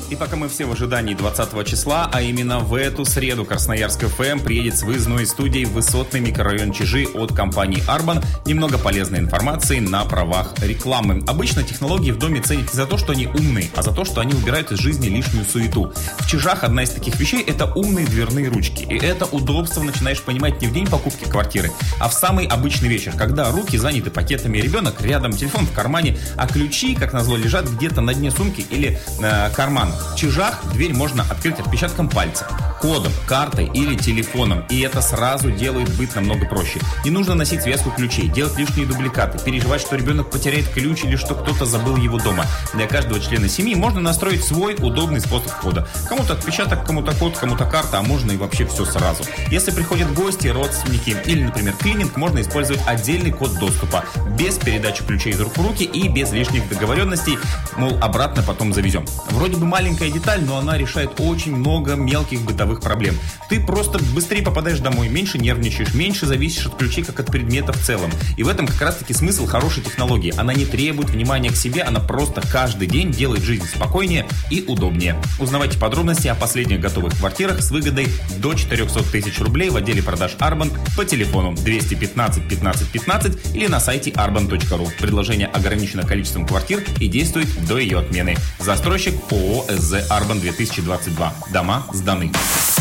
И пока мы все в ожидании 20 числа, а именно в эту среду Красноярск ФМ приедет с выездной студией в высотный микрорайон Чижи от компании Арбан. Немного полезной информации на правах рекламы. Обычно технологии в доме ценят не за то, что они умные, а за то, что они убирают из жизни лишнюю суету. В Чижах одна из таких вещей – это умные дверные ручки. И это удобство начинаешь понимать не в день покупки квартиры, а в самый обычный вечер, когда руки заняты пакетами, ребенок рядом, телефон в кармане, а ключи, как назло, лежат где-то на дне сумки или кармана. В Чижах дверь можно открыть отпечатком пальца, кодом, картой или телефоном. И это сразу делает быт намного проще. Не нужно носить связку ключей, делать лишние дубликаты, переживать, что ребенок потеряет ключ или что кто-то забыл его дома. Для каждого члена семьи можно настроить свой удобный способ входа. Кому-то отпечаток, кому-то код, кому-то карта, а можно и вообще все сразу. Если приходят гости, родственники или, например, клининг, можно использовать отдельный код доступа, без передачи ключей из рук в руки и без лишних договоренностей, мол, обратно потом завезем. Вроде бы маленькая деталь, но она решает очень много мелких бытовых проблем. Ты просто быстрее попадаешь домой, меньше нервничаешь, меньше зависишь от ключей, как от предмета в целом. И в этом как раз-таки смысл хорошей технологии. Она не требует внимания к себе, она просто каждый день делает жизнь спокойнее и удобнее. Узнавайте подробности о последних готовых квартирах с выгодой до 400 тысяч рублей в отделе продаж Арбан по телефону 215 15 15 или на сайте arban.ru. Предложение ограничено количеством квартир и действует до ее отмены. Застройщик ООО СЗ Арбан 2022. Дома сданы.